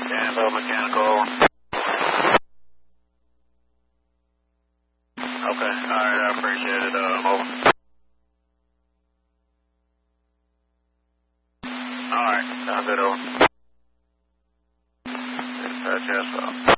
Danville Mechanical. Okay, alright, I appreciate it. Over. Alright, sounds good, over. Yes,